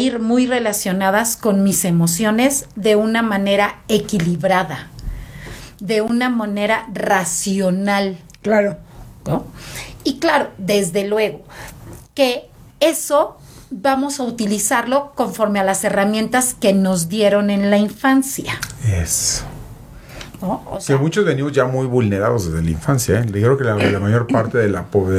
ir muy relacionadas con mis emociones de una manera equilibrada, de una manera racional. Claro. ¿No? Y claro, desde luego, que eso vamos a utilizarlo conforme a las herramientas que nos dieron en la infancia. Eso. ¿No? O sea, que muchos venimos ya muy vulnerados desde la infancia, ¿eh? Yo creo que la mayor parte de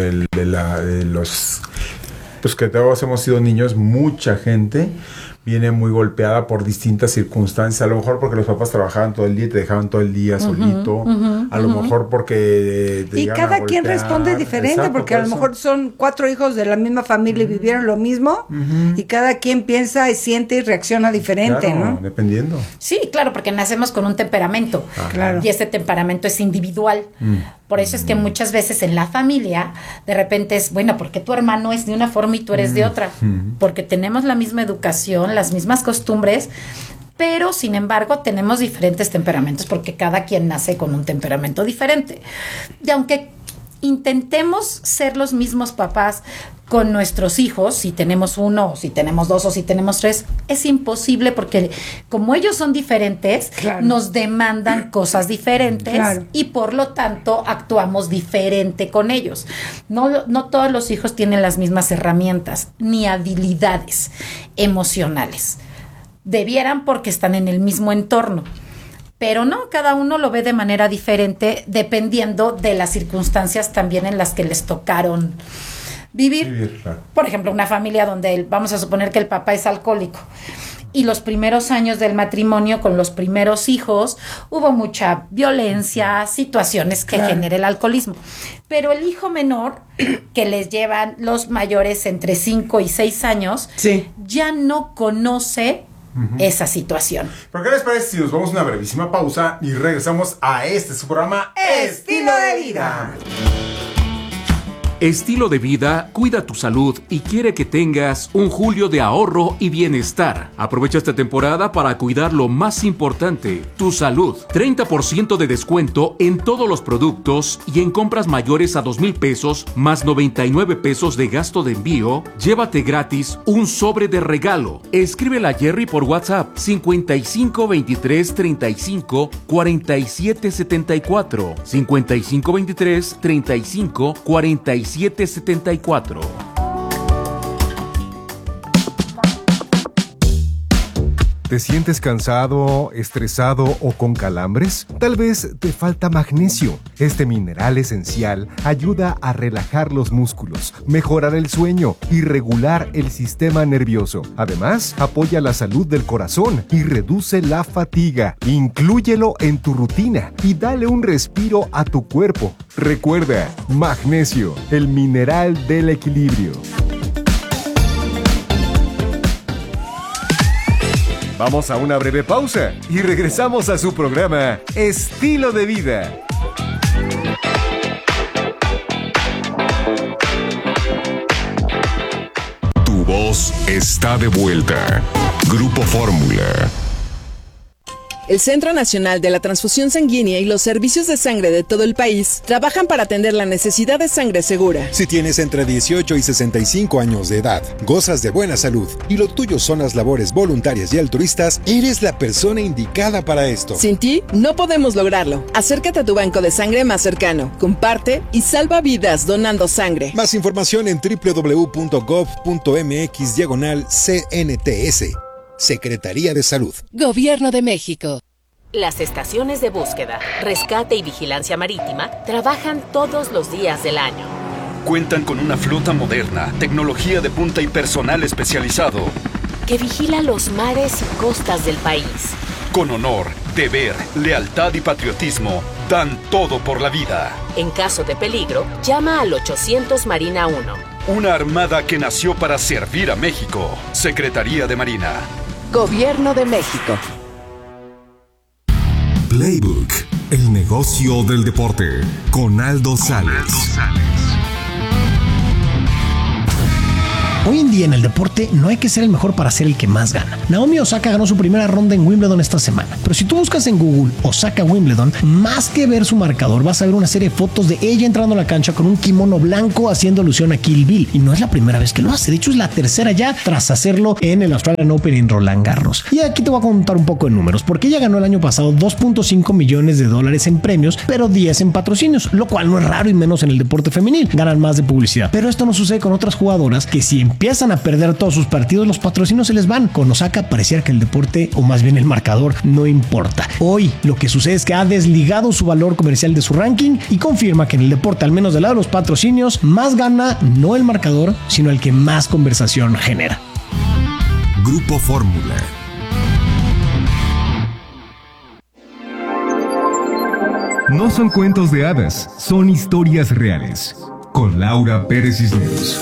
los pues que todos hemos sido niños, mucha gente viene muy golpeada por distintas circunstancias, a lo mejor porque los papás trabajaban todo el día y te dejaban todo el día solito, a lo mejor porque te y cada quien responde diferente. Exacto, porque a lo mejor son 4 hijos de la misma familia y vivieron lo mismo, y cada quien piensa y siente y reacciona diferente, claro, ¿no? Dependiendo. Sí, claro, porque nacemos con un temperamento. Claro. Y este temperamento es individual. Por eso es que muchas veces en la familia de repente es, bueno, porque tu hermano es de una forma y tú eres de otra, porque tenemos la misma educación, las mismas costumbres, pero sin embargo tenemos diferentes temperamentos porque cada quien nace con un temperamento diferente. Y aunque intentemos ser los mismos papás con nuestros hijos, si tenemos 1, o si tenemos 2, o si tenemos 3, es imposible porque como ellos son diferentes, claro, nos demandan cosas diferentes, claro, y por lo tanto actuamos diferente con ellos. No todos los hijos tienen las mismas herramientas ni habilidades emocionales. Debieran porque están en el mismo entorno. Pero no, cada uno lo ve de manera diferente dependiendo de las circunstancias también en las que les tocaron vivir. Claro. Por ejemplo, una familia donde vamos a suponer que el papá es alcohólico y los primeros años del matrimonio con los primeros hijos hubo mucha violencia, situaciones que genera el alcoholismo. Pero el hijo menor, que les llevan los mayores entre 5 y 6 años, ya no conoce esa situación. ¿Pero qué les parece si nos vamos a una brevísima pausa y regresamos a su programa Estilo de Vida? Estilo de Vida cuida tu salud y quiere que tengas un julio de ahorro y bienestar. Aprovecha esta temporada para cuidar lo más importante, tu salud. 30% de descuento en todos los productos y en compras mayores a 2,000 pesos más 99 pesos de gasto de envío. Llévate gratis un sobre de regalo. Escríbele a Jerry por WhatsApp 55 23 35 47 74 55 23 35 47 74. ¿Te sientes cansado, estresado o con calambres? Tal vez te falta magnesio. Este mineral esencial ayuda a relajar los músculos, mejorar el sueño y regular el sistema nervioso. Además, apoya la salud del corazón y reduce la fatiga. Inclúyelo en tu rutina y dale un respiro a tu cuerpo. Recuerda, magnesio, el mineral del equilibrio. Vamos a una breve pausa y regresamos a su programa Estilo de Vida. Tu voz está de vuelta. Grupo Fórmula. El Centro Nacional de la Transfusión Sanguínea y los servicios de sangre de todo el país trabajan para atender la necesidad de sangre segura. Si tienes entre 18 y 65 años de edad, gozas de buena salud y lo tuyo son las labores voluntarias y altruistas, eres la persona indicada para esto. Sin ti, no podemos lograrlo. Acércate a tu banco de sangre más cercano, comparte y salva vidas donando sangre. Más información en www.gov.mx/CNTS. Secretaría de Salud. Gobierno de México. Las estaciones de búsqueda, rescate y vigilancia marítima trabajan todos los días del año. Cuentan con una flota moderna, tecnología de punta y personal especializado que vigila los mares y costas del país. Con honor, deber, lealtad y patriotismo, dan todo por la vida. En caso de peligro, llama al 800 Marina 1. Una armada que nació para servir a México. Secretaría de Marina. Gobierno de México. Playbook, el negocio del deporte, con Aldo Sales. Hoy en día en el deporte no hay que ser el mejor para ser el que más gana. Naomi Osaka ganó su primera ronda en Wimbledon esta semana, pero si tú buscas en Google Osaka Wimbledon, más que ver su marcador vas a ver una serie de fotos de ella entrando a la cancha con un kimono blanco haciendo alusión a Kill Bill, y no es la primera vez que lo hace, de hecho es la tercera ya tras hacerlo en el Australian Open en Roland Garros. Y aquí te voy a contar un poco de números, porque ella ganó el año pasado $2.5 millones en premios, pero 10 en patrocinios, lo cual no es raro y menos en el deporte femenil, ganan más de publicidad. Pero esto no sucede con otras jugadoras que si empiezan a perder todos sus partidos, los patrocinios se les van. Con Osaka pareciera que el deporte, o más bien el marcador, no importa. Hoy lo que sucede es que ha desligado su valor comercial de su ranking y confirma que en el deporte, al menos del lado de los patrocinios, más gana no el marcador, sino el que más conversación genera. Grupo Fórmula. No son cuentos de hadas, son historias reales. Con Laura Pérez Cisneros.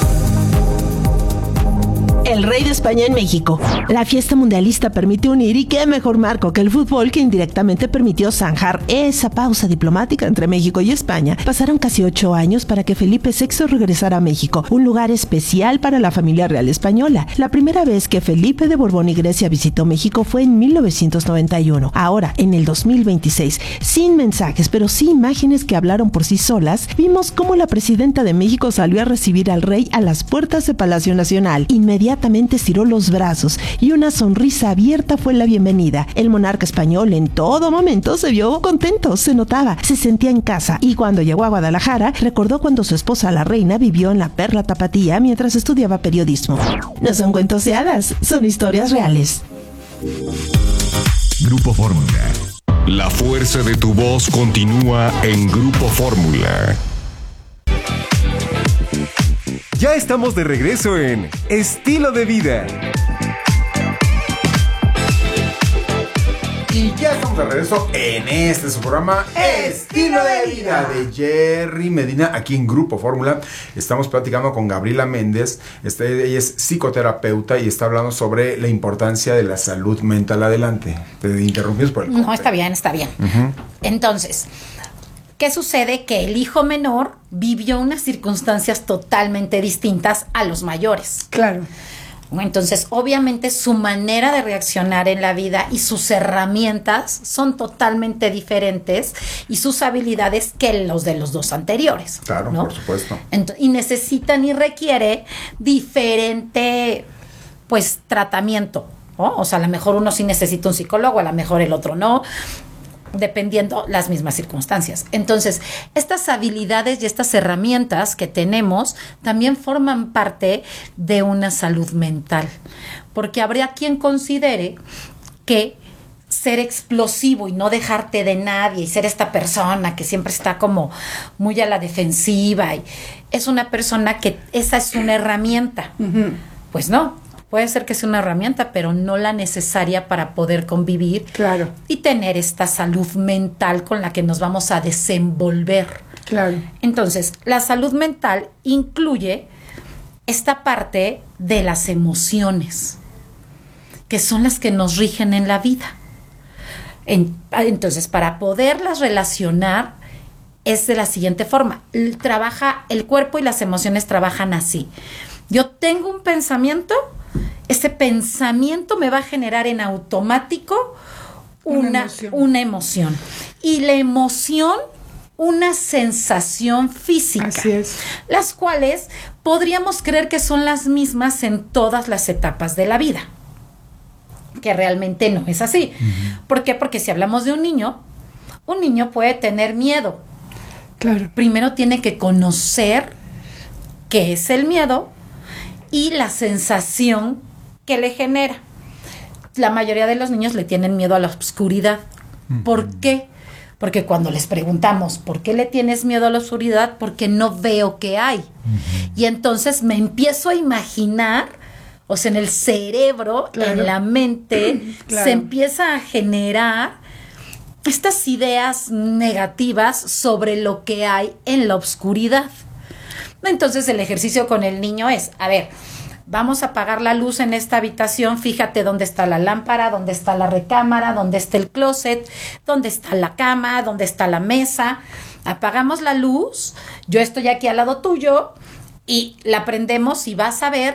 El rey de España en México. La fiesta mundialista permite unir, y qué mejor marco que el fútbol, que indirectamente permitió zanjar esa pausa diplomática entre México y España. Pasaron casi 8 años para que Felipe VI regresara a México, un lugar especial para la familia real española. La primera vez que Felipe de Borbón y Grecia visitó México fue en 1991. Ahora, en el 2026, sin mensajes, pero sí imágenes que hablaron por sí solas, vimos cómo la presidenta de México salió a recibir al rey a las puertas de Palacio Nacional. Inmediatamente estiró los brazos y una sonrisa abierta fue la bienvenida. El monarca español en todo momento se vio contento, se notaba, se sentía en casa, y cuando llegó a Guadalajara recordó cuando su esposa la reina vivió en la Perla Tapatía mientras estudiaba periodismo. No son cuentos de hadas, son historias reales. Grupo Fórmula. La fuerza de tu voz continúa en Grupo Fórmula. Ya estamos de regreso en Estilo de Vida. Y ya estamos de regreso en su programa Estilo de Vida de Jerry Medina, aquí en Grupo Fórmula. Estamos platicando con Gabriela Méndez. Ella es psicoterapeuta y está hablando sobre la importancia de la salud mental. Adelante, te interrumpimos por el corte. No, está bien. Uh-huh. Entonces, ¿qué sucede? Que el hijo menor vivió unas circunstancias totalmente distintas a los mayores. Claro. Entonces, obviamente, su manera de reaccionar en la vida y sus herramientas son totalmente diferentes, y sus habilidades que los de los dos anteriores. Claro, ¿no? Por supuesto. Y necesitan y requiere diferente, pues, tratamiento, ¿no? O sea, a lo mejor uno sí necesita un psicólogo, a lo mejor el otro no, dependiendo las mismas circunstancias. Entonces, estas habilidades y estas herramientas que tenemos también forman parte de una salud mental, porque habría quien considere que ser explosivo y no dejarte de nadie y ser esta persona que siempre está como muy a la defensiva y es una persona que esa es una herramienta. Uh-huh. Pues no. Puede ser que sea una herramienta, pero no la necesaria para poder convivir, claro, y tener esta salud mental con la que nos vamos a desenvolver. Claro. Entonces, la salud mental incluye esta parte de las emociones, que son las que nos rigen en la vida. Entonces, para poderlas relacionar, es de la siguiente forma. El cuerpo y las emociones trabajan así. Yo tengo un pensamiento. Ese pensamiento me va a generar en automático una emoción. Y la emoción, una sensación física. Así es. Las cuales podríamos creer que son las mismas en todas las etapas de la vida. Que realmente no es así. Uh-huh. ¿Por qué? Porque si hablamos de un niño puede tener miedo. Claro. Primero tiene que conocer qué es el miedo y la sensación que le genera. La mayoría de los niños le tienen miedo a la oscuridad. ¿Por qué? Porque cuando les preguntamos, ¿por qué le tienes miedo a la oscuridad? Porque no veo qué hay. Uh-huh. Y entonces me empiezo a imaginar, o sea, en el cerebro, claro, en la mente, claro, se empieza a generar estas ideas negativas sobre lo que hay en la oscuridad. Entonces el ejercicio con el niño es, a ver, vamos a apagar la luz en esta habitación, fíjate dónde está la lámpara, dónde está la recámara, dónde está el closet, dónde está la cama, dónde está la mesa. Apagamos la luz, yo estoy aquí al lado tuyo y la prendemos y vas a ver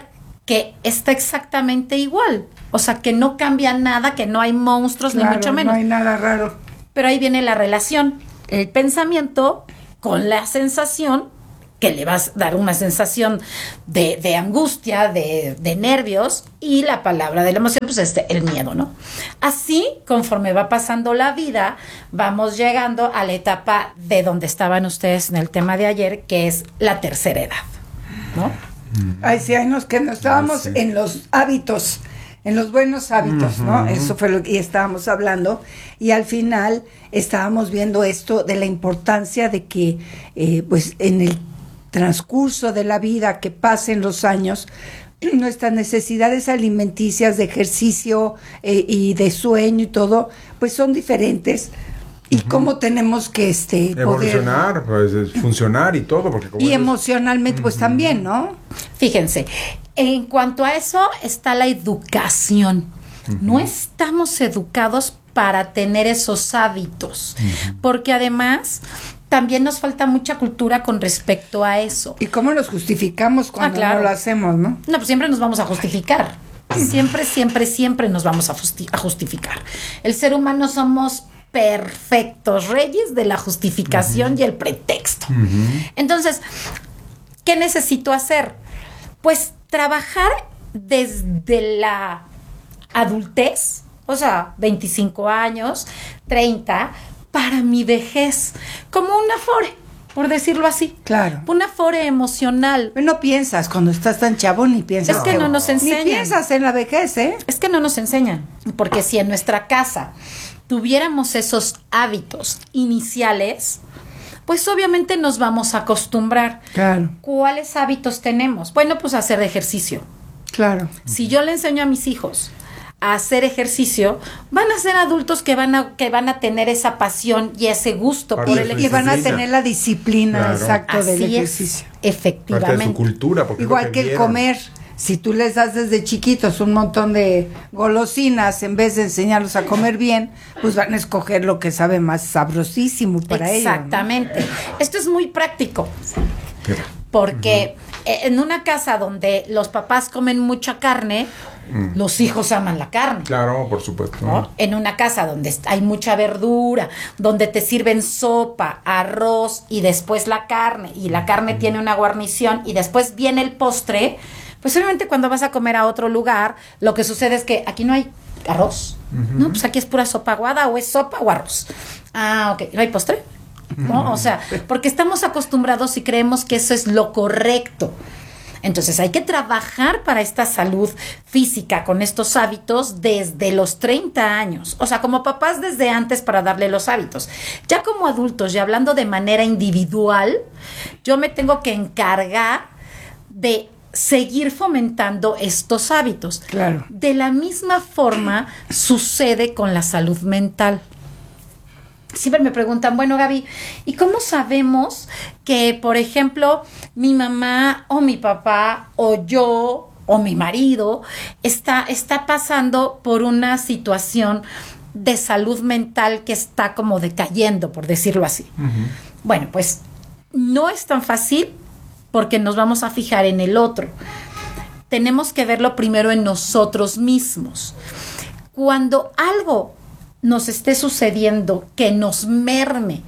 que está exactamente igual. O sea, que no cambia nada, que no hay monstruos, ni mucho menos. No hay nada raro. Pero ahí viene la relación, el pensamiento con la sensación, que le vas a dar una sensación de angustia, de nervios, y la palabra de la emoción, pues el miedo, ¿no? Así, conforme va pasando la vida, vamos llegando a la etapa de donde estaban ustedes en el tema de ayer, que es la tercera edad, ¿no? Ay, sí, estábamos en los hábitos, en los buenos hábitos, ¿no? Eso fue lo que estábamos hablando, y al final estábamos viendo esto de la importancia de que, pues, en el transcurso de la vida, que pasen los años, nuestras necesidades alimenticias, de ejercicio y de sueño y todo, pues son diferentes. Y cómo tenemos que evolucionar, pues, funcionar y todo, porque como y emocionalmente pues también, ¿no? Fíjense, en cuanto a eso está la educación. No estamos educados para tener esos hábitos, porque además también nos falta mucha cultura con respecto a eso. ¿Y cómo nos justificamos cuando no lo hacemos, no? No, pues siempre nos vamos a justificar. Siempre nos vamos a justificar. El ser humano somos perfectos, reyes de la justificación y el pretexto. Entonces, ¿qué necesito hacer? Pues trabajar desde la adultez, o sea, 25 años, 30, para mi vejez, como un afore, por decirlo así. Claro. Un afore emocional. No piensas, cuando estás tan chavo ni piensas. Es que no nos enseñan. Ni piensas en la vejez, ¿eh? Es que no nos enseñan, porque si en nuestra casa tuviéramos esos hábitos iniciales, pues obviamente nos vamos a acostumbrar. Claro. ¿Cuáles hábitos tenemos? Bueno, pues hacer ejercicio. Claro. Si yo le enseño a mis hijos a hacer ejercicio, van a ser adultos que van a tener esa pasión y ese gusto por el ejercicio. Y van a tener la disciplina, exacto, del ejercicio. Efectivamente. Parte de su cultura. Porque igual que el comer. Si tú les das desde chiquitos un montón de golosinas, en vez de enseñarlos a comer bien, pues van a escoger lo que sabe más sabrosísimo para ellos. Exactamente. Esto es muy práctico. Porque en una casa donde los papás comen mucha carne, los hijos aman la carne. Claro, por supuesto. ¿No? En una casa donde hay mucha verdura, donde te sirven sopa, arroz y después la carne, y la carne tiene una guarnición y después viene el postre, pues obviamente cuando vas a comer a otro lugar, lo que sucede es que aquí no hay arroz, ¿no? Pues aquí es pura sopa aguada, o es sopa o arroz. Ah, ok, ¿no hay postre? ¿No? O sea, porque estamos acostumbrados y creemos que eso es lo correcto. Entonces hay que trabajar para esta salud física con estos hábitos desde los 30 años. O sea, como papás desde antes para darle los hábitos. Ya como adultos, ya hablando de manera individual, yo me tengo que encargar de seguir fomentando estos hábitos. Claro. De la misma forma sucede con la salud mental. Siempre me preguntan, bueno, Gaby, ¿y cómo sabemos que, por ejemplo, mi mamá o mi papá o yo o mi marido está pasando por una situación de salud mental que está como decayendo, por decirlo así? Bueno, pues no es tan fácil porque nos vamos a fijar en el otro. Tenemos que verlo primero en nosotros mismos. Cuando algo nos esté sucediendo que nos merme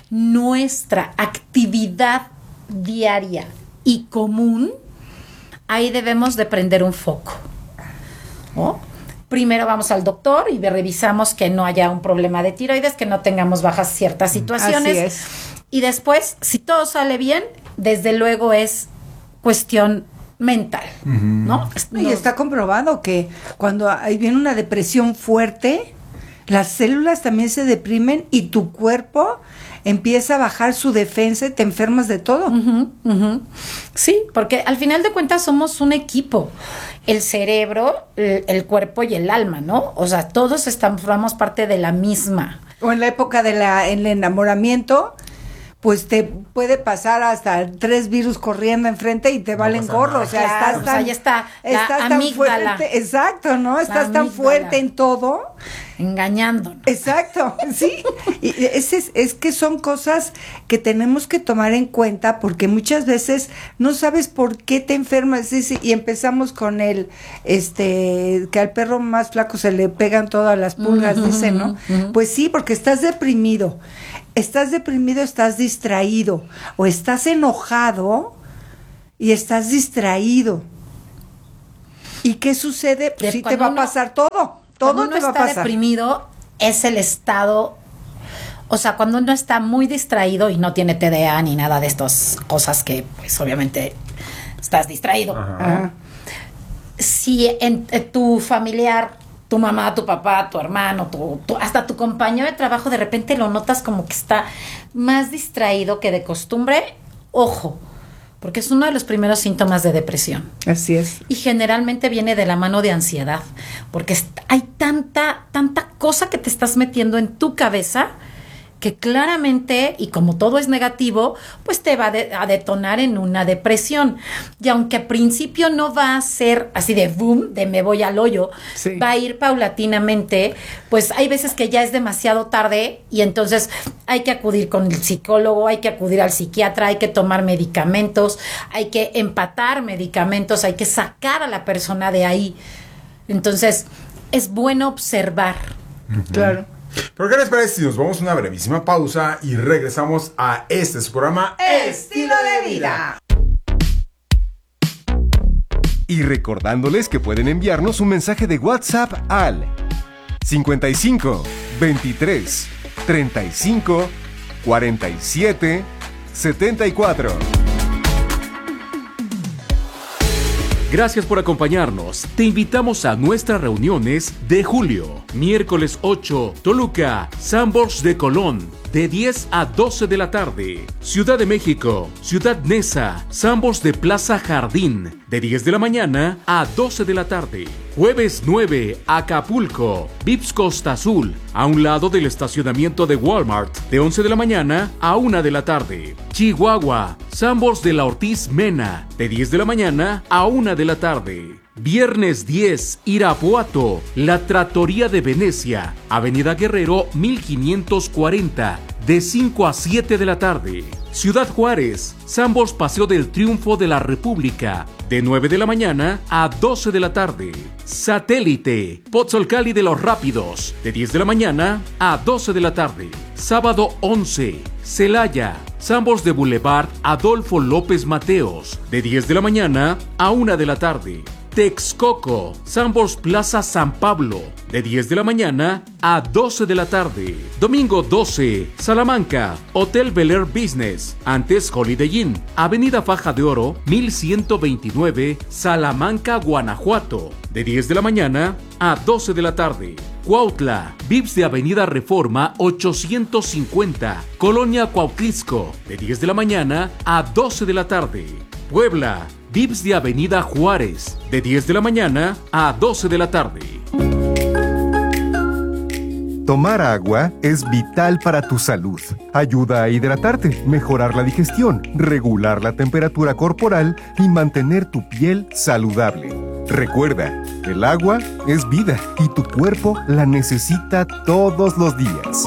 nuestra actividad diaria y común, ahí debemos de prender un foco, ¿no? Primero vamos al doctor y revisamos que no haya un problema de tiroides, que no tengamos bajas ciertas situaciones. Así es. Y después, si todo sale bien, desde luego es cuestión mental, ¿no? Y está comprobado que cuando viene una depresión fuerte, las células también se deprimen y tu cuerpo empieza a bajar su defensa y te enfermas de todo. Sí, porque al final de cuentas somos un equipo. El cerebro, el cuerpo y el alma, ¿no? O sea, todos formamos parte de la misma. O en la época del enamoramiento, pues te puede pasar hasta 3 virus corriendo enfrente y te valen gorro. O sea, claro, estás tan, ahí está la tan fuerte. Exacto, ¿no? Estás tan fuerte en todo. Engañándonos. Exacto, sí. Y es que son cosas que tenemos que tomar en cuenta porque muchas veces no sabes por qué te enfermas. Y empezamos con que al perro más flaco se le pegan todas las pulgas, dicen, ¿no? Pues sí, porque estás deprimido. Estás distraído, o estás enojado y estás distraído. ¿Y qué sucede? Pues sí te va a pasar todo. Todo te va a pasar. Cuando uno está deprimido es el estado, o sea, cuando uno está muy distraído y no tiene TDA ni nada de estas cosas que, pues, obviamente estás distraído. Ajá. Si en tu familiar, tu mamá, tu papá, tu hermano, hasta tu compañero de trabajo, de repente lo notas como que está más distraído que de costumbre, ojo, porque es uno de los primeros síntomas de depresión. Así es. Y generalmente viene de la mano de ansiedad, porque hay tanta cosa que te estás metiendo en tu cabeza que claramente, y como todo es negativo, pues te va a detonar en una depresión. Y aunque al principio no va a ser así de boom, de me voy al hoyo, sí, va a ir paulatinamente, pues hay veces que ya es demasiado tarde y entonces hay que acudir con el psicólogo, hay que acudir al psiquiatra, hay que tomar medicamentos, hay que empatar medicamentos, hay que sacar a la persona de ahí. Entonces, es bueno observar. Claro. ¿Pero qué les parece si nos vamos a una brevísima pausa y regresamos a su programa Estilo de Vida? Y recordándoles que pueden enviarnos un mensaje de WhatsApp al 55 23 35 47 74. Gracias por acompañarnos. Te invitamos a nuestras reuniones de julio. Miércoles 8, Toluca, Sanborns de Colón, de 10 a 12 de la tarde. Ciudad de México, Ciudad Neza, Sanborns de Plaza Jardín, de 10 de la mañana a 12 de la tarde. Jueves 9, Acapulco, Vips Costa Azul, a un lado del estacionamiento de Walmart, de 11 de la mañana a 1 de la tarde. Chihuahua, Sanborns de la Ortiz Mena, de 10 de la mañana a 1 de la tarde. Viernes 10, Irapuato, La Trattoria de Venecia, Avenida Guerrero 1540, de 5 a 7 de la tarde. Ciudad Juárez, Sanborns Paseo del Triunfo de la República, de 9 de la mañana a 12 de la tarde. Satélite, Pozzolcali de los Rápidos, de 10 de la mañana a 12 de la tarde. Sábado 11, Celaya, Sanborns de Boulevard Adolfo López Mateos, de 10 de la mañana a 1 de la tarde. Texcoco, Sanborns Plaza San Pablo, de 10 de la mañana a 12 de la tarde. Domingo 12, Salamanca, Hotel Bel Air Business, antes Holiday Inn, Avenida Faja de Oro, 1129, Salamanca, Guanajuato, de 10 de la mañana a 12 de la tarde. Cuautla, Vips de Avenida Reforma 850, Colonia Cuautlisco, de 10 de la mañana a 12 de la tarde. Puebla, Vips de Avenida Juárez, de 10 de la mañana a 12 de la tarde. Tomar agua es vital para tu salud. Ayuda a hidratarte, mejorar la digestión, regular la temperatura corporal y mantener tu piel saludable. Recuerda, el agua es vida y tu cuerpo la necesita todos los días.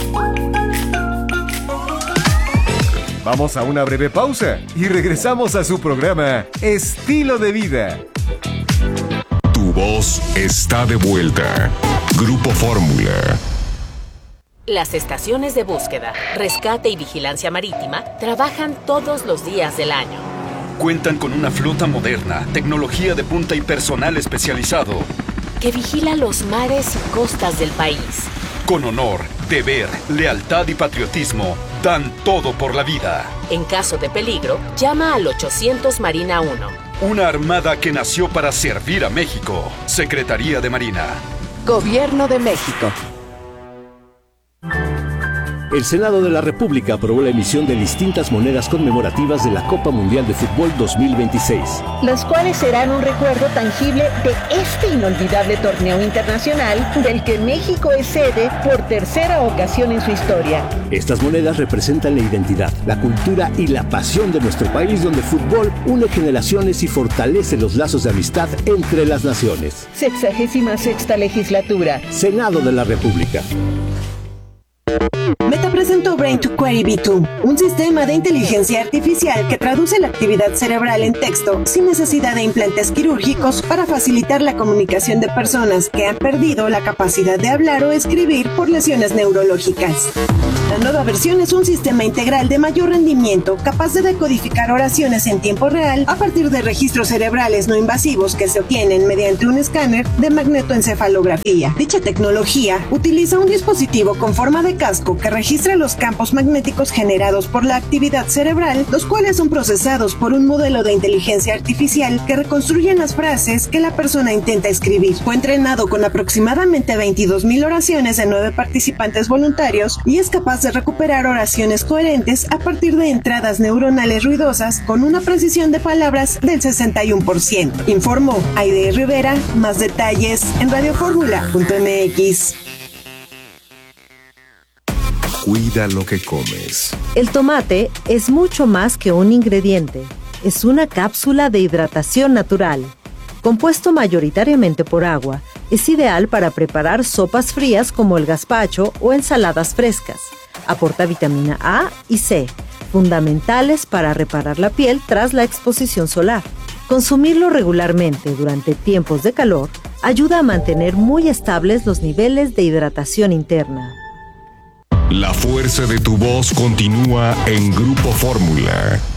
Vamos a una breve pausa y regresamos a su programa Estilo de Vida. Tu voz está de vuelta. Grupo Fórmula. Las estaciones de búsqueda, rescate y vigilancia marítima trabajan todos los días del año. Cuentan con una flota moderna, tecnología de punta y personal especializado que vigila los mares y costas del país. Con honor, deber, lealtad y patriotismo, dan todo por la vida. En caso de peligro, llama al 800 Marina 1. Una armada que nació para servir a México. Secretaría de Marina. Gobierno de México. El Senado de la República aprobó la emisión de distintas monedas conmemorativas de la Copa Mundial de Fútbol 2026. Las cuales serán un recuerdo tangible de este inolvidable torneo internacional del que México es sede por tercera ocasión en su historia. Estas monedas representan la identidad, la cultura y la pasión de nuestro país, donde el fútbol une generaciones y fortalece los lazos de amistad entre las naciones. 66ª legislatura. Senado de la República. Meta presentó Brain to Query V2, un sistema de inteligencia artificial que traduce la actividad cerebral en texto sin necesidad de implantes quirúrgicos para facilitar la comunicación de personas que han perdido la capacidad de hablar o escribir por lesiones neurológicas. La nueva versión es un sistema integral de mayor rendimiento, capaz de decodificar oraciones en tiempo real a partir de registros cerebrales no invasivos que se obtienen mediante un escáner de magnetoencefalografía. Dicha tecnología utiliza un dispositivo con forma de casco que registra los campos magnéticos generados por la actividad cerebral, los cuales son procesados por un modelo de inteligencia artificial que reconstruyen las frases que la persona intenta escribir. Fue entrenado con aproximadamente 22,000 oraciones de 9 participantes voluntarios y es capaz de recuperar oraciones coherentes a partir de entradas neuronales ruidosas con una precisión de palabras del 61%. Informó Aide Rivera. Más detalles en radioformula.mx. Cuida lo que comes. El tomate es mucho más que un ingrediente. Es una cápsula de hidratación natural. Compuesto mayoritariamente por agua, es ideal para preparar sopas frías como el gazpacho o ensaladas frescas. Aporta vitamina A y C, fundamentales para reparar la piel tras la exposición solar. Consumirlo regularmente durante tiempos de calor ayuda a mantener muy estables los niveles de hidratación interna. La fuerza de tu voz continúa en Grupo Fórmula.